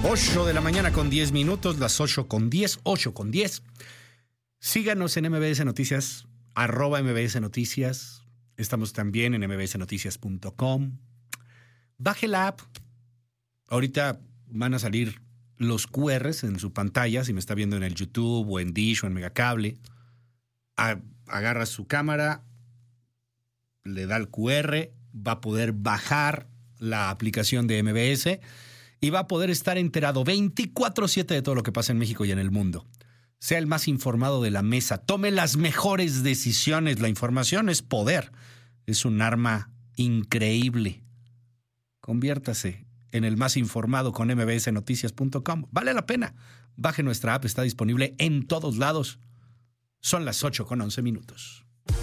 8 de la mañana con 10 minutos, las 8 con 10, 8 con 10. Síganos en MBS Noticias, @MBS Noticias. Estamos también en mbsnoticias.com. Baje la app. Ahorita van a salir los QRs en su pantalla, si me está viendo en el YouTube o en Dish o en Megacable. Agarra su cámara, le da el QR, va a poder bajar la aplicación de MBS y va a poder estar enterado 24/7 de todo lo que pasa en México y en el mundo. Sea el más informado de la mesa, tome las mejores decisiones. La información es poder, es un arma increíble. Conviértase en el más informado con mbsnoticias.com. Vale la pena. Baje nuestra app, está disponible en todos lados. Son las 8 con 11 minutos.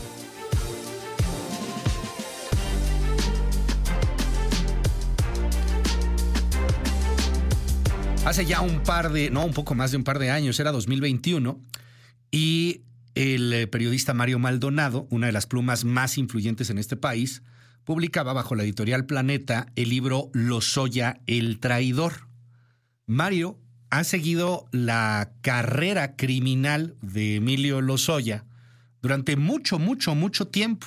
Hace ya un poco más de un par de años, era 2021, y el periodista Mario Maldonado, una de las plumas más influyentes en este país, publicaba bajo la editorial Planeta el libro Lozoya, el traidor. Mario ha seguido la carrera criminal de Emilio Lozoya durante mucho tiempo.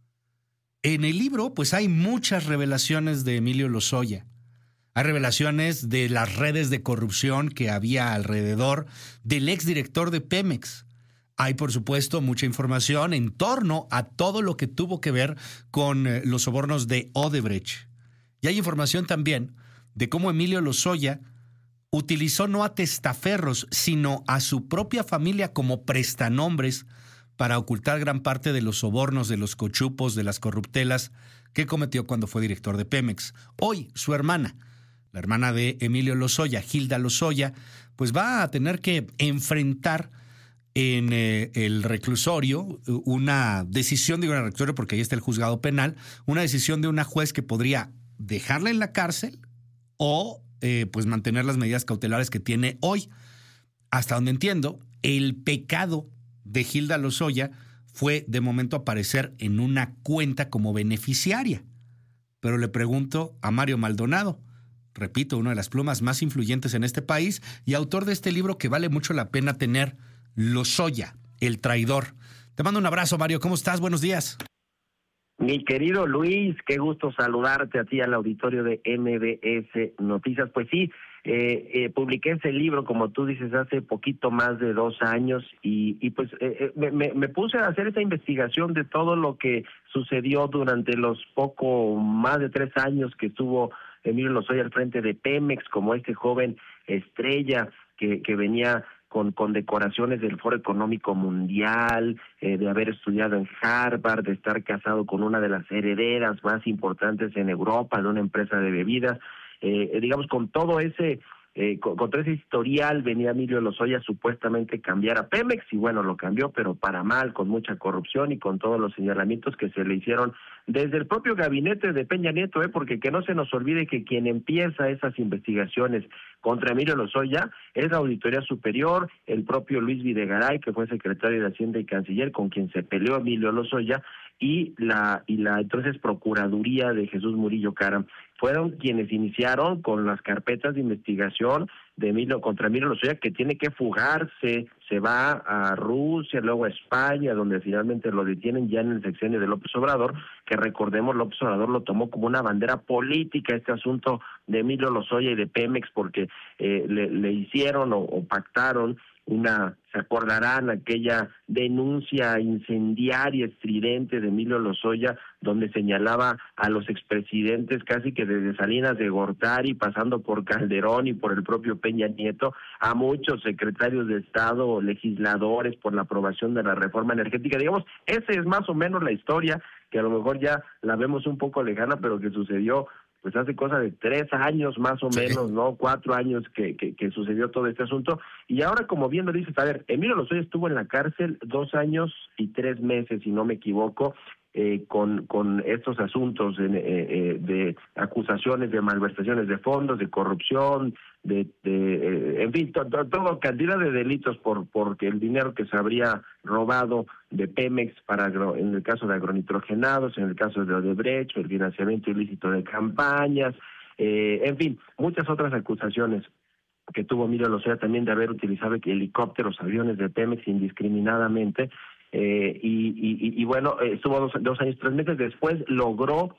En el libro, pues hay muchas revelaciones de Emilio Lozoya. Hay revelaciones de las redes de corrupción que había alrededor del exdirector de Pemex. Hay, por supuesto, mucha información en torno a todo lo que tuvo que ver con los sobornos de Odebrecht. Y hay información también de cómo Emilio Lozoya utilizó no a testaferros, sino a su propia familia como prestanombres para ocultar gran parte de los sobornos, de los cochupos, de las corruptelas que cometió cuando fue director de Pemex. Hoy, su hermana, la hermana de Emilio Lozoya, Hilda Lozoya, pues va a tener que enfrentar en el reclusorio una decisión, digo en el reclusorio porque ahí está el juzgado penal, una decisión de una juez que podría dejarla en la cárcel o pues mantener las medidas cautelares que tiene hoy. Hasta donde entiendo, el pecado de Hilda Lozoya fue de momento aparecer en una cuenta como beneficiaria. Pero le pregunto a Mario Maldonado, repito, una de las plumas más influyentes en este país y autor de este libro que vale mucho la pena tener, Lozoya, el traidor. Te mando un abrazo, Mario. ¿Cómo estás? Buenos días. Mi querido Luis, qué gusto saludarte a ti, al auditorio de MBS Noticias. Pues sí, publiqué ese libro, como tú dices, hace poquito más de 2 años y pues me puse a hacer esa investigación de todo lo que sucedió durante los más de 3 años que estuvo Emilio Lozoya al frente de Pemex, como este joven estrella que venía con condecoraciones del Foro Económico Mundial, de haber estudiado en Harvard, de estar casado con una de las herederas más importantes en Europa, de una empresa de bebidas. Digamos, con todo ese historial venía Emilio Lozoya supuestamente cambiar a Pemex, y bueno, lo cambió, pero para mal, con mucha corrupción y con todos los señalamientos que se le hicieron desde el propio gabinete de Peña Nieto, porque que no se nos olvide que quien empieza esas investigaciones contra Emilio Lozoya es la Auditoría Superior, el propio Luis Videgaray, que fue secretario de Hacienda y Canciller, con quien se peleó Emilio Lozoya, y la entonces Procuraduría de Jesús Murillo Caram. Fueron quienes iniciaron con las carpetas de investigación de contra Emilio Lozoya, que tiene que fugarse, se va a Rusia, luego a España, donde finalmente lo detienen ya en el sexenio de López Obrador, que recordemos, López Obrador lo tomó como una bandera política este asunto de Emilio Lozoya y de Pemex, porque le hicieron o pactaron se acordarán aquella denuncia incendiaria, estridente de Emilio Lozoya, donde señalaba a los expresidentes casi que desde Salinas de Gortari, pasando por Calderón y por el propio Peña Nieto, a muchos secretarios de Estado o legisladores por la aprobación de la reforma energética. Digamos, esa es más o menos la historia, que a lo mejor ya la vemos un poco lejana, pero que sucedió pues hace cosa de 3 años más o menos, ¿no? 4 años que sucedió todo este asunto. Y ahora, como bien lo dices, a ver, Emilio Lozoya estuvo en la cárcel 2 años y 3 meses, si no me equivoco, con estos asuntos de acusaciones de malversaciones de fondos, de corrupción, en fin, todo cantidad de delitos porque el dinero que se habría robado de Pemex en el caso de agronitrogenados, en el caso de Odebrecht, el financiamiento ilícito de campañas, en fin, muchas otras acusaciones. que tuvo Emilio Lozoya también de haber utilizado helicópteros, aviones de Pemex indiscriminadamente, y bueno, estuvo 2 años, 3 meses después, logró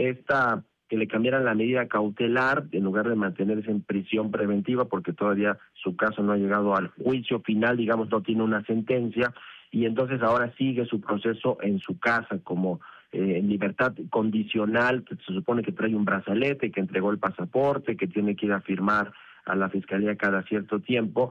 que le cambiaran la medida cautelar en lugar de mantenerse en prisión preventiva, porque todavía su caso no ha llegado al juicio final, digamos, no tiene una sentencia, y entonces ahora sigue su proceso en su casa como en libertad condicional, que se supone que trae un brazalete, que entregó el pasaporte, que tiene que ir a firmar a la fiscalía cada cierto tiempo.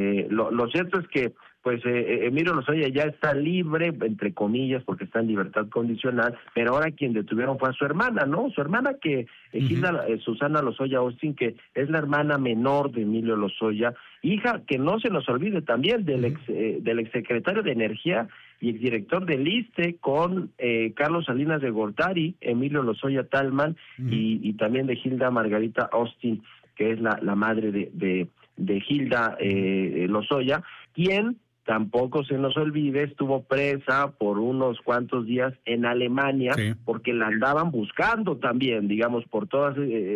Lo cierto es que pues Emilio Lozoya ya está libre, entre comillas, porque está en libertad condicional, pero ahora quien detuvieron fue a su hermana, ¿no? Su hermana que, Gilda Susana Lozoya Austin, que es la hermana menor de Emilio Lozoya, hija, que no se nos olvide también, del exsecretario de Energía y exdirector del ISSSTE con Carlos Salinas de Gortari, Emilio Lozoya Talman, y también de Gilda Margarita Austin, que es la madre de Gilda Lozoya, quien tampoco se nos olvide, estuvo presa por unos cuantos días en Alemania, porque la andaban buscando también, digamos, por todas...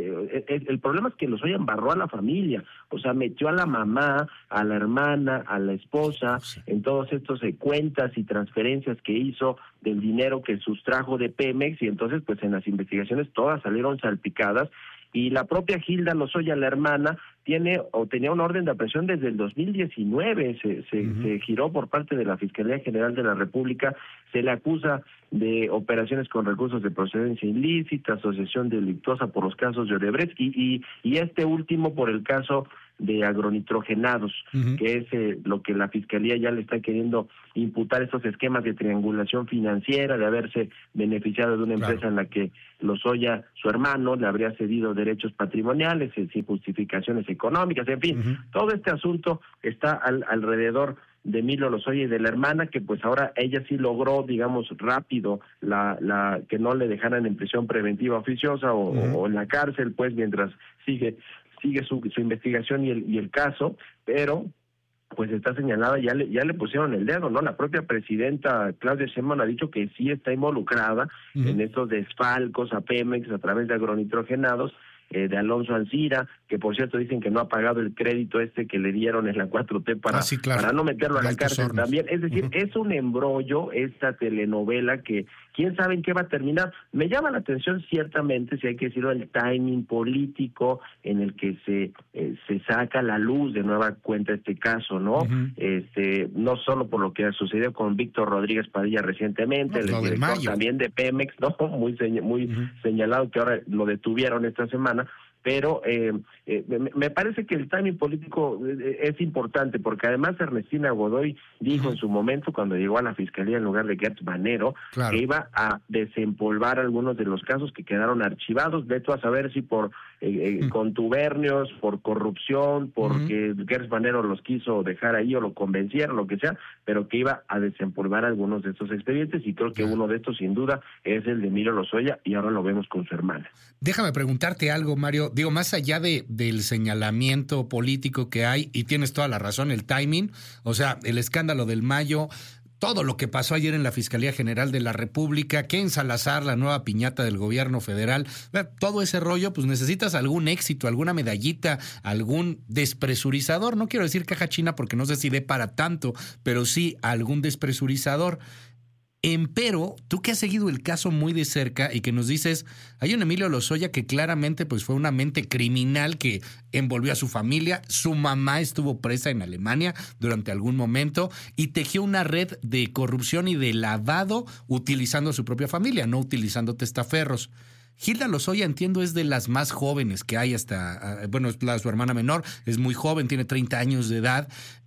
el problema es que Lozoya embarró a la familia, o sea, metió a la mamá, a la hermana, a la esposa, en todos estos cuentas y transferencias que hizo del dinero que sustrajo de Pemex, y entonces, pues en las investigaciones todas salieron salpicadas, y la propia Gilda Lozoya, la hermana, tenía una orden de aprehensión desde el 2019, se giró por parte de la Fiscalía General de la República, se le acusa de operaciones con recursos de procedencia ilícita, asociación delictuosa por los casos de Odebrecht, y este último por el caso de agronitrogenados, que es lo que la Fiscalía ya le está queriendo imputar, estos esquemas de triangulación financiera, de haberse beneficiado de una empresa en la que Lozoya, su hermano, le habría cedido derechos patrimoniales sin justificaciones económicas, en fin, todo este asunto está alrededor de Emilio Lozoya y de la hermana, que pues ahora ella sí logró, digamos, rápido que no le dejaran en prisión preventiva oficiosa o en la cárcel, pues mientras sigue su investigación y el caso, pero pues está señalada, ya le pusieron el dedo, ¿no? La propia presidenta Claudia Sheinbaum ha dicho que sí está involucrada en estos desfalcos a Pemex a través de agronitrogenados, de Alonso Ancira, que por cierto dicen que no ha pagado el crédito que le dieron en la 4T para no meterlo a la cárcel también. Es decir, es un embrollo esta telenovela que quién sabe en qué va a terminar. Me llama la atención ciertamente, si hay que decirlo, el timing político en el que se saca a la luz de nueva cuenta este caso, ¿no? No solo por lo que ha sucedido con Víctor Rodríguez Padilla recientemente, el director también de Pemex, ¿no? Muy señalado, que ahora lo detuvieron esta semana, pero me parece que el timing político es importante, porque además Ernestina Godoy dijo en su momento, cuando llegó a la Fiscalía en lugar de Gertz Manero, que iba a desempolvar algunos de los casos que quedaron archivados, veto a saber si por contubernios, por corrupción, porque Gertz Manero los quiso dejar ahí o lo convencieron, lo que sea, pero que iba a desempolvar algunos de estos expedientes, y creo que uno de estos sin duda es el de Emilio Lozoya, y ahora lo vemos con su hermana. Déjame preguntarte algo, Mario. Digo, más allá del señalamiento político que hay, y tienes toda la razón, el timing, o sea, el escándalo del Mayo, todo lo que pasó ayer en la Fiscalía General de la República, Ken Salazar, la nueva piñata del gobierno federal, todo ese rollo, pues necesitas algún éxito, alguna medallita, algún despresurizador. No quiero decir caja china porque no sé si dé para tanto, pero sí algún despresurizador. Empero, tú que has seguido el caso muy de cerca y que nos dices, hay un Emilio Lozoya que claramente pues fue una mente criminal que envolvió a su familia, su mamá estuvo presa en Alemania durante algún momento y tejió una red de corrupción y de lavado utilizando a su propia familia, no utilizando testaferros. Gilda Lozoya, entiendo, es de las más jóvenes que hay su hermana menor, es muy joven, tiene 30 años de edad.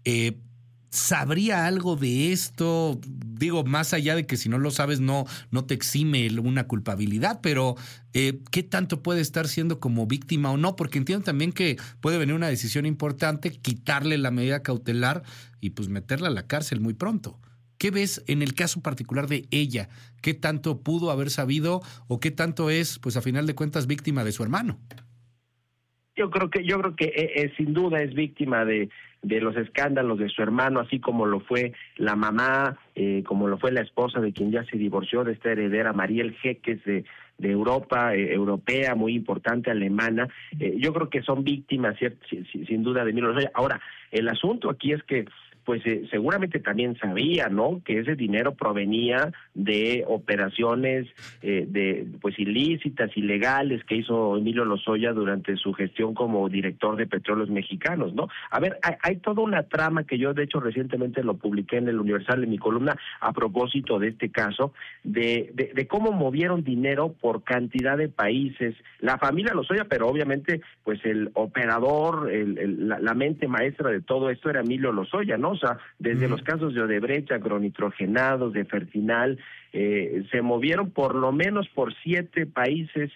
¿Sabría algo de esto? Digo, más allá de que si no lo sabes no te exime una culpabilidad, pero ¿qué tanto puede estar siendo como víctima o no? Porque entiendo también que puede venir una decisión importante, quitarle la medida cautelar y pues meterla a la cárcel muy pronto. ¿Qué ves en el caso particular de ella? ¿Qué tanto pudo haber sabido o qué tanto es, pues a final de cuentas, víctima de su hermano? Yo creo que sin duda es víctima de los escándalos de su hermano, así como lo fue la mamá, como lo fue la esposa de quien ya se divorció, de esta heredera Mariel Jeques de Europa, europea, muy importante, alemana. Yo creo que son víctimas, sin duda, de Emilio Lozoya. Ahora, el asunto aquí es que pues seguramente también sabía, ¿no?, que ese dinero provenía de operaciones pues ilícitas, ilegales, que hizo Emilio Lozoya durante su gestión como director de Petróleos Mexicanos, ¿no? A ver, hay toda una trama que yo, de hecho, recientemente lo publiqué en el Universal, en mi columna, a propósito de este caso, de cómo movieron dinero por cantidad de países, la familia Lozoya, pero obviamente, pues el operador, la mente maestra de todo esto era Emilio Lozoya, ¿no? O sea, desde los casos de Odebrecht, agronitrogenados, de Fertinal, se movieron por lo menos por 7 países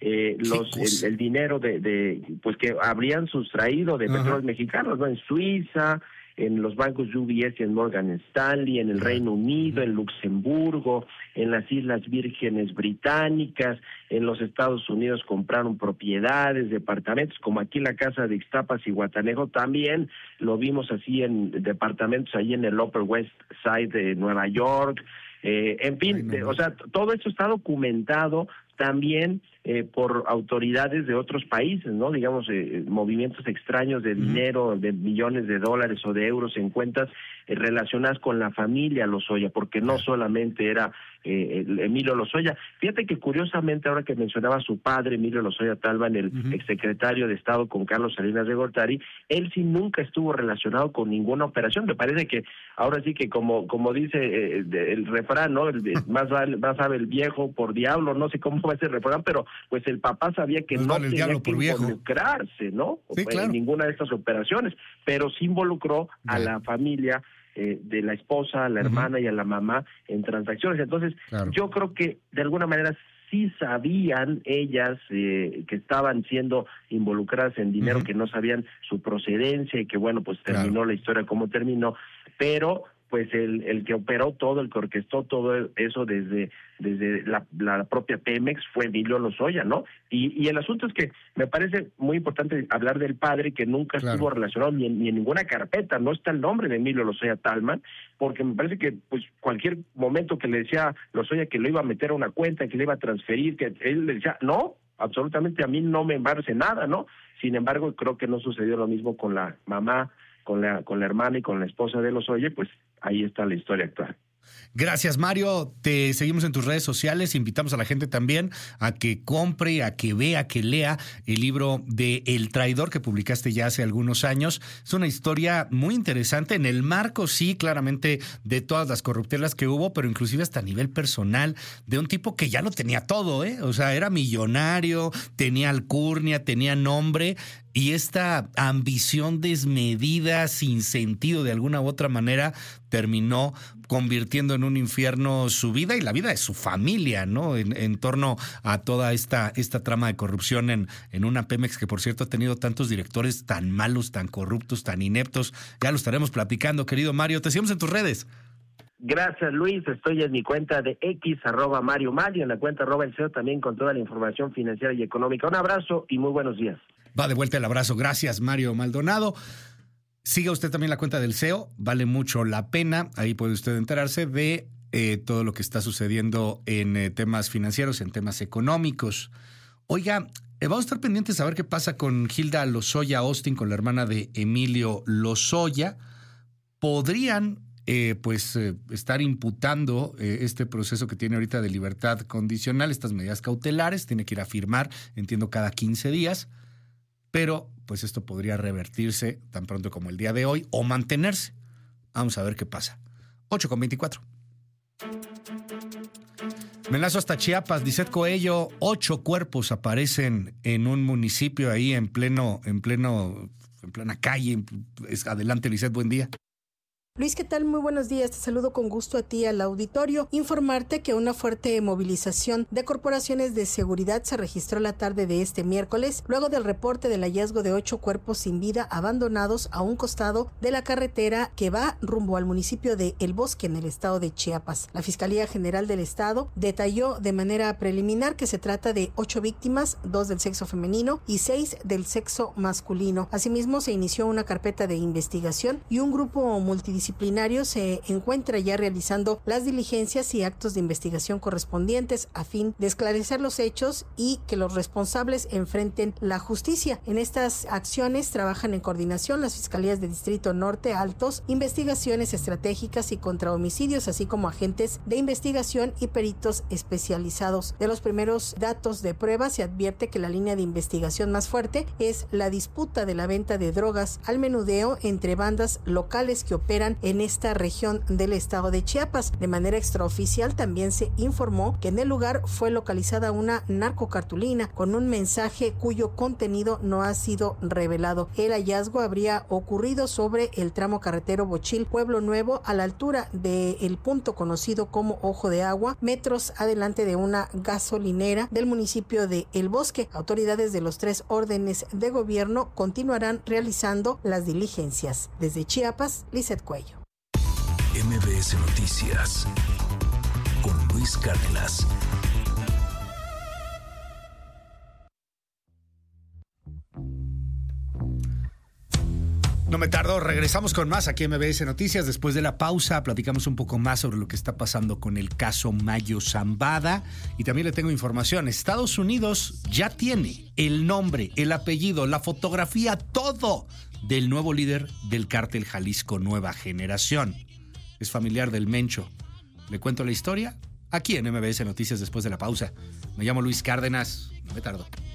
el dinero pues que habrían sustraído de Petróleos Mexicanos, ¿no? En Suiza, en los bancos UBS y en Morgan Stanley, en el Reino Unido, en Luxemburgo, en las Islas Vírgenes Británicas, en los Estados Unidos compraron propiedades, departamentos, como aquí la casa de Ixtapas y Guatanejo, también lo vimos así en departamentos ahí en el Upper West Side de Nueva York, en fin, o sea, todo esto está documentado también por autoridades de otros países, ¿no? Digamos, movimientos extraños de dinero, de millones de dólares o de euros en cuentas relacionadas con la familia Lozoya, porque no solamente era Emilio Lozoya. Fíjate que curiosamente, ahora que mencionaba a su padre, Emilio Lozoya Talman, el exsecretario de Estado con Carlos Salinas de Gortari, él sí nunca estuvo relacionado con ninguna operación. Me parece que ahora sí que como dice el refrán, ¿no? Más sabe el viejo por diablo, no sé cómo va ese refrán, pero pues el papá sabía que no tenía que involucrarse, ¿no? Sí, claro. En ninguna de estas operaciones, pero sí involucró a la familia de la esposa, a la hermana y a la mamá en transacciones. Entonces, yo creo que de alguna manera sí sabían ellas que estaban siendo involucradas en dinero, que no sabían su procedencia y que, bueno, pues terminó la historia como terminó, pero pues el que operó todo, el que orquestó todo eso desde la propia Pemex fue Emilio Lozoya, ¿no? Y el asunto es que me parece muy importante hablar del padre, que nunca estuvo relacionado ni en ninguna carpeta, no está el nombre de Emilio Lozoya Talman, porque me parece que pues cualquier momento que le decía Lozoya que lo iba a meter a una cuenta, que le iba a transferir, que él le decía, no, absolutamente a mí no me embarce nada, ¿no? Sin embargo, creo que no sucedió lo mismo con la mamá, con la hermana y con la esposa de Lozoya, pues ahí está la historia actual. Gracias, Mario. Te seguimos en tus redes sociales. Invitamos a la gente también a que compre, a que vea, que lea el libro de El Traidor que publicaste ya hace algunos años. Es una historia muy interesante en el marco, sí, claramente, de todas las corruptelas que hubo, pero inclusive hasta a nivel personal, de un tipo que ya lo tenía todo, ¿eh? O sea, era millonario, tenía alcurnia, tenía nombre, y esta ambición desmedida, sin sentido de alguna u otra manera, terminó convirtiendo en un infierno su vida y la vida de su familia, ¿no? En torno a toda esta trama de corrupción en una Pemex que, por cierto, ha tenido tantos directores tan malos, tan corruptos, tan ineptos. Ya lo estaremos platicando, querido Mario. Te seguimos en tus redes. Gracias, Luis. Estoy en mi cuenta de X, @Mario Mal, y en la cuenta @El CEO también con toda la información financiera y económica. Un abrazo y muy buenos días. Va de vuelta el abrazo. Gracias, Mario Maldonado. Siga usted también la cuenta del CEO, vale mucho la pena. Ahí puede usted enterarse de todo lo que está sucediendo en temas financieros, en temas económicos. Oiga, vamos a estar pendientes a ver qué pasa con Hilda Lozoya Austin, con la hermana de Emilio Lozoya. Podrían estar imputando este proceso que tiene ahorita de libertad condicional, estas medidas cautelares, tiene que ir a firmar, entiendo, cada 15 días. Pero pues esto podría revertirse tan pronto como el día de hoy o mantenerse. Vamos a ver qué pasa. 8:24. Me enlazo hasta Chiapas. Lisset Coello, 8 cuerpos aparecen en un municipio ahí en plena calle. Adelante, Lisset, buen día. Luis, ¿qué tal? Muy buenos días. Te saludo con gusto a ti al auditorio. Informarte que una fuerte movilización de corporaciones de seguridad se registró la tarde de este miércoles, luego del reporte del hallazgo de 8 cuerpos sin vida abandonados a un costado de la carretera que va rumbo al municipio de El Bosque, en el estado de Chiapas. La Fiscalía General del Estado detalló de manera preliminar que se trata de 8 víctimas, 2 del sexo femenino y 6 del sexo masculino. Asimismo, se inició una carpeta de investigación y un grupo multidisciplinario se encuentra ya realizando las diligencias y actos de investigación correspondientes a fin de esclarecer los hechos y que los responsables enfrenten la justicia. En estas acciones trabajan en coordinación las Fiscalías de Distrito Norte, Altos, Investigaciones Estratégicas y contra homicidios, así como agentes de investigación y peritos especializados. De los primeros datos de prueba se advierte que la línea de investigación más fuerte es la disputa de la venta de drogas al menudeo entre bandas locales que operan en esta región del estado de Chiapas. De manera extraoficial también se informó que en el lugar fue localizada una narcocartulina con un mensaje cuyo contenido no ha sido revelado. El hallazgo habría ocurrido sobre el tramo carretero Bochil Pueblo Nuevo, a la altura del punto conocido como Ojo de Agua, metros adelante de una gasolinera del municipio de El Bosque. Autoridades de los 3 órdenes de gobierno continuarán realizando las diligencias. Desde Chiapas, Lizeth Cuello. MBS Noticias con Luis Cárdenas. No me tardo, regresamos con más aquí en MBS Noticias. Después de la pausa platicamos un poco más sobre lo que está pasando con el caso Mayo Zambada y también le tengo información. Estados Unidos ya tiene el nombre, el apellido, la fotografía, todo del nuevo líder del cártel Jalisco Nueva Generación. Es familiar del Mencho. ¿Le cuento la historia? Aquí en MBS Noticias después de la pausa. Me llamo Luis Cárdenas. No me tardo.